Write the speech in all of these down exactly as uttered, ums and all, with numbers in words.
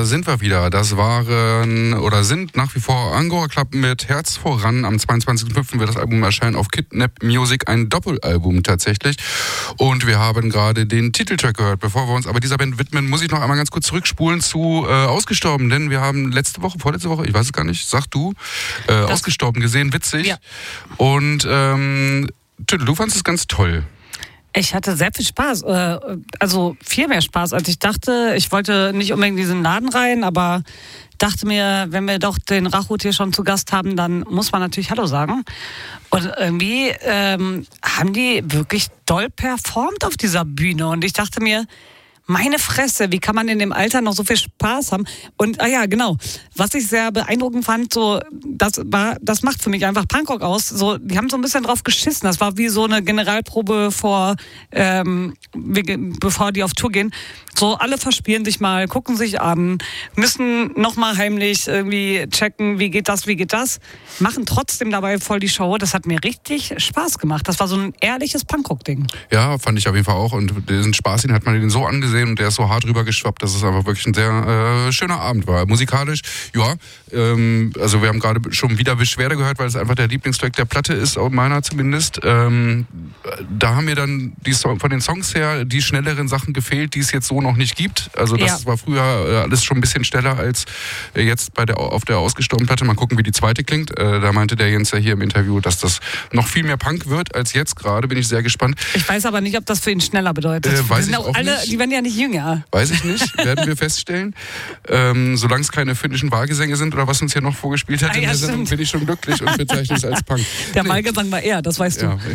da sind wir wieder. Das waren oder sind nach wie vor Angora Club mit Herz voran. Am zweiundzwanzigsten fünften wird das Album erscheinen auf Kidnap Music, ein Doppelalbum tatsächlich. Und wir haben gerade den Titeltrack gehört. Bevor wir uns aber dieser Band widmen, muss ich noch einmal ganz kurz zurückspulen zu äh, Ausgestorben, denn wir haben letzte Woche, vorletzte Woche, ich weiß es gar nicht, sag du, äh, Ausgestorben gesehen, witzig. Ja. Und ähm, Tüttel, du fandest es ganz toll. Ich hatte sehr viel Spaß, also viel mehr Spaß, als ich dachte. Ich wollte nicht unbedingt in diesen Laden rein, aber dachte mir, wenn wir doch den Rachut hier schon zu Gast haben, dann muss man natürlich Hallo sagen. Und irgendwie ähm, haben die wirklich doll performt auf dieser Bühne. Und ich dachte mir, meine Fresse, wie kann man in dem Alter noch so viel Spaß haben? Und, ah ja, genau, was ich sehr beeindruckend fand, so, das war, das macht für mich einfach Punkrock aus. So, die haben so ein bisschen drauf geschissen. Das war wie so eine Generalprobe vor, ähm, bevor die auf Tour gehen. So, alle verspielen sich mal, gucken sich an, müssen nochmal heimlich irgendwie checken, wie geht das, wie geht das, machen trotzdem dabei voll die Show. Das hat mir richtig Spaß gemacht. Das war so ein ehrliches Punkrock-Ding. Ja, fand ich auf jeden Fall auch. Und diesen Spaß, den hat man den so angesehen und der ist so hart rüber geschwappt, dass es einfach wirklich ein sehr äh, schöner Abend war. Musikalisch, ja, ähm, also wir haben gerade schon wieder Beschwerde gehört, weil es einfach der Lieblingstrack der Platte ist, auch meiner zumindest. Ähm, da haben mir dann die so- von den Songs her die schnelleren Sachen gefehlt, die es jetzt so noch nicht gibt. Also das ja. war früher äh, alles schon ein bisschen schneller als äh, jetzt bei der auf der ausgestorbenen Platte. Mal gucken, wie die zweite klingt. Äh, da meinte der Jens ja hier im Interview, dass das noch viel mehr Punk wird als jetzt gerade. Bin ich sehr gespannt. Ich weiß aber nicht, ob das für ihn schneller bedeutet. Äh, weiß die, sind ich auch auch alle, nicht. die werden ja nicht jünger. Weiß ich nicht, werden wir feststellen. Ähm, solange es keine finnischen Wahlgesänge sind oder was uns hier noch vorgespielt hat, ah, ja, in der Sendung, bin ich schon glücklich und bezeichne es als Punk. Der nee. Wahlgesang war er, das weißt du. Ja.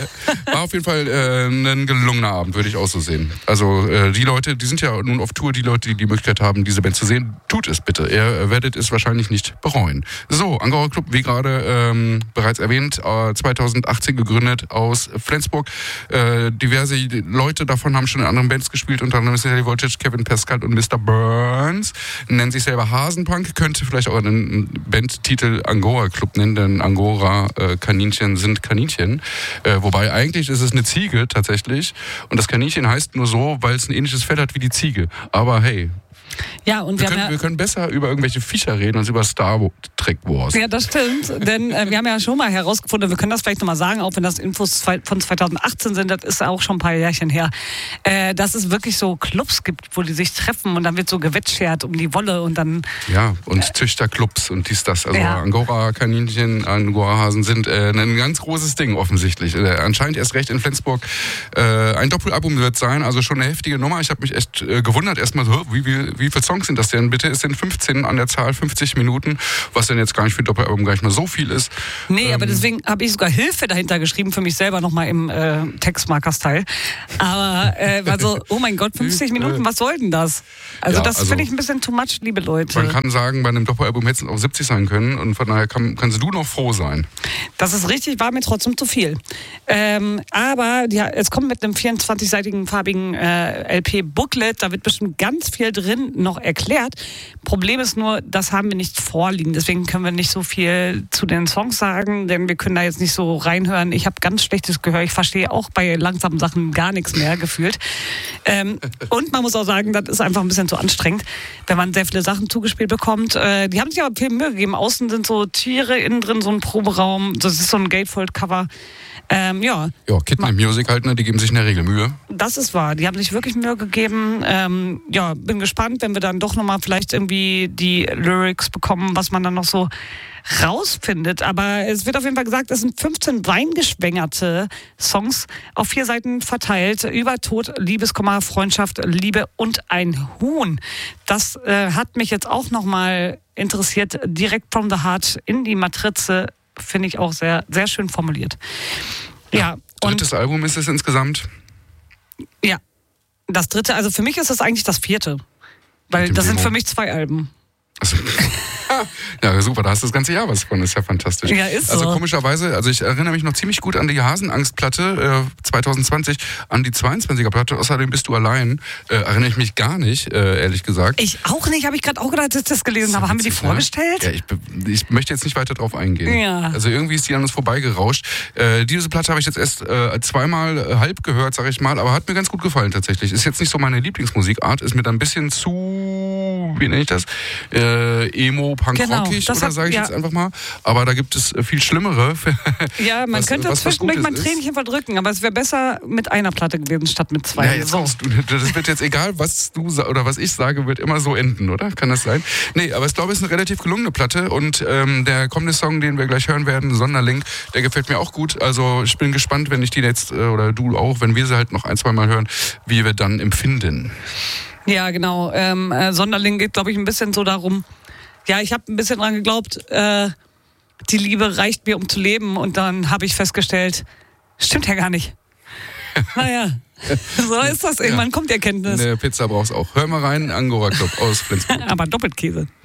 War auf jeden Fall äh, ein gelungener Abend, würde ich auch so sehen. Also äh, die Leute, die sind ja nun auf Tour, die Leute, die die Möglichkeit haben, diese Band zu sehen, tut es bitte. Ihr werdet es wahrscheinlich nicht bereuen. So, Angora Club, wie gerade ähm, bereits erwähnt, äh, zweitausendachtzehn gegründet aus Flensburg. Äh, diverse Leute davon haben schon in anderen Bands gespielt, unter anderem Sally Voltage, Kevin Pascal und Mister Burns. Nennen sich selber Hasenpunk, könnte vielleicht auch einen Bandtitel Angora Club nennen, denn Angora äh, Kaninchen sind Kaninchen. Äh, wobei eigentlich ist es eine Ziege tatsächlich. Und das Kaninchen heißt nur so, weil es ein ähnliches Fell hat wie die Ziege. Aber hey, ja, und wir, wir, können, ja, wir können besser über irgendwelche Viecher reden als über Star Trek Wars. Ja, das stimmt, denn äh, wir haben ja schon mal herausgefunden, wir können das vielleicht nochmal sagen, auch wenn das Infos von zweitausendachtzehn sind, das ist auch schon ein paar Jährchen her, äh, dass es wirklich so Clubs gibt, wo die sich treffen und dann wird so gewetschert um die Wolle und dann... Ja, und äh, Züchterclubs und dies, das. Also ja. Angora-Kaninchen, Angora-Hasen sind äh, ein ganz großes Ding offensichtlich. Äh, anscheinend erst recht in Flensburg. Äh, ein Doppelalbum wird sein, also schon eine heftige Nummer. Ich habe mich echt äh, gewundert, erstmal so, wie, wie, wie viele Songs sind das denn bitte? Es sind fünfzehn an der Zahl, fünfzig Minuten, was denn jetzt gar nicht für Doppelalbum gar nicht mal so viel ist. Nee, ähm, aber deswegen habe ich sogar Hilfe dahinter geschrieben, für mich selber nochmal im äh, Textmarker-Style. Aber, äh, also, oh mein Gott, fünfzig Minuten, was soll denn das? Also ja, das also, finde ich ein bisschen too much, liebe Leute. Man kann sagen, bei einem Doppelalbum hätte es auch siebzig sein können und von daher kann, kannst du noch froh sein. Das ist richtig, war mir trotzdem zu viel. Ähm, aber ja, es kommt mit einem vierundzwanzigseitigen farbigen äh, L P-Booklet, da wird bestimmt ganz viel drin noch erklärt. Problem ist nur, das haben wir nicht vorliegen. Deswegen können wir nicht so viel zu den Songs sagen, denn wir können da jetzt nicht so reinhören. Ich habe ganz schlechtes Gehör. Ich verstehe auch bei langsamen Sachen gar nichts mehr gefühlt. Ähm, und man muss auch sagen, das ist einfach ein bisschen zu anstrengend, wenn man sehr viele Sachen zugespielt bekommt. Äh, die haben sich aber viel Mühe gegeben. Außen sind so Tiere, innen drin so ein Proberaum. Das ist so ein Gatefold-Cover. Ähm, ja. Ja, Kidnap Music halt, ne? Die geben sich in der Regel Mühe. Das ist wahr. Die haben sich wirklich Mühe gegeben. Ähm, ja, bin gespannt, wenn wir dann doch nochmal vielleicht irgendwie die Lyrics bekommen, was man dann noch so rausfindet. Aber es wird auf jeden Fall gesagt, es sind fünfzehn weingeschwängerte Songs auf vier Seiten verteilt. Über Tod, Liebeskummer, Freundschaft, Liebe und ein Huhn. Das äh, hat mich jetzt auch nochmal interessiert. Direkt from the heart in die Matrize. Finde ich auch sehr, sehr schön formuliert. Ja, ja, drittes und, Album ist es insgesamt? Ja, das dritte. Also für mich ist das eigentlich das vierte. Weil das sind für mich zwei Alben. Also, ja, super, da hast du das ganze Jahr was von, das ist ja fantastisch. Ja, ist so. Also komischerweise, also ich erinnere mich noch ziemlich gut an die Hasenangst-Platte äh, zwanzig zwanzig, an die zweiundzwanziger-Platte, außerdem bist du allein, äh, erinnere ich mich gar nicht, äh, ehrlich gesagt. Ich auch nicht, habe ich gerade auch gedacht, dass ich das gelesen habe. Haben wir die vorgestellt? Ja, ich, ich möchte jetzt nicht weiter drauf eingehen. Ja. Also irgendwie ist die an uns vorbeigerauscht. Äh, diese Platte habe ich jetzt erst äh, zweimal äh, halb gehört, sage ich mal, aber hat mir ganz gut gefallen tatsächlich. Ist jetzt nicht so meine Lieblingsmusikart, ist mir da ein bisschen zu, wie nenne ich das, äh, emo, punk-rockig genau, oder sage ich ja. jetzt einfach mal. Aber da gibt es viel Schlimmere. Ja, man was, könnte was, was zwischendurch mal ein ist. Tränchen verdrücken, aber es wäre besser mit einer Platte gewesen statt mit zwei. Ja, jetzt so. kommst du, das wird jetzt egal, was du oder was ich sage, wird immer so enden, oder? Kann das sein? Nee, aber ich glaube, es ist eine relativ gelungene Platte und ähm, der kommende Song, den wir gleich hören werden, Sonderling, der gefällt mir auch gut. Also ich bin gespannt, wenn ich die jetzt, äh, oder du auch, wenn wir sie halt noch ein, zwei Mal hören, wie wir dann empfinden. Ja, genau. Ähm, äh, Sonderling geht, glaube ich, ein bisschen so darum, ja, ich habe ein bisschen dran geglaubt, äh, die Liebe reicht mir, um zu leben. Und dann habe ich festgestellt, stimmt ja gar nicht. Naja, so ist das. Irgendwann ja. kommt die Erkenntnis. Eine Pizza brauchst auch. Hör mal rein, Angora Club aus Flensburg. Aber Doppelkäse.